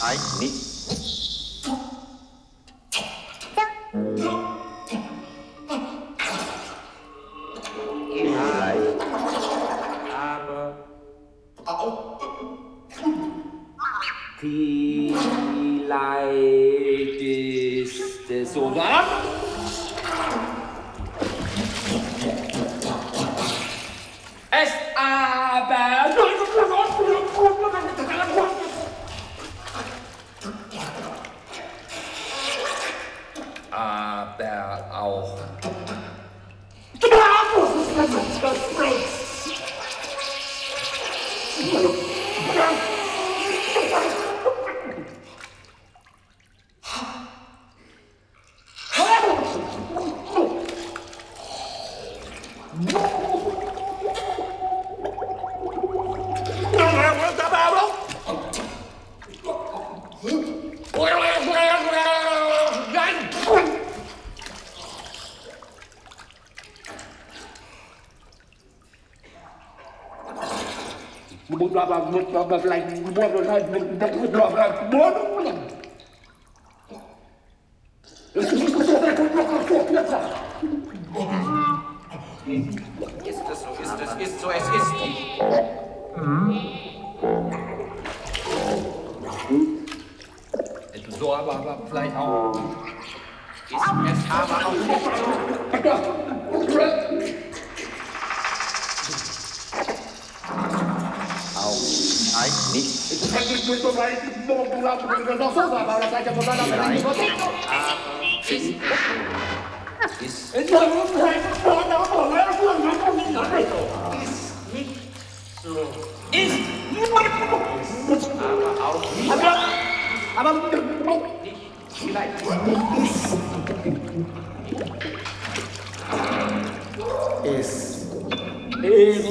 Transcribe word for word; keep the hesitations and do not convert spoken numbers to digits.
Nein, nicht. Vielleicht, aber vielleicht ist es so warm. Es aber aber auch Ist es so, ist es, ist so, es ist. Ist so, aber, aber vielleicht auch. Ist es aber auch nicht so. Auch nein, nicht. Vielleicht, aber ist, ist, ist nicht so. Ist, aber auch nicht. Aber, aber nicht. Vielleicht. Ist. Ist.